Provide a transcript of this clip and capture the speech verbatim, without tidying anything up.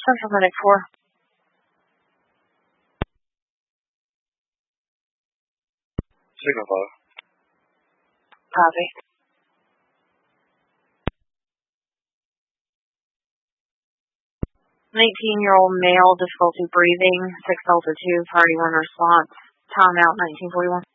Central Medic four. Signal five. Copy. An eighteen-year-old male, difficulty breathing, six Delta two, priority one response. Time out, nineteen forty-one.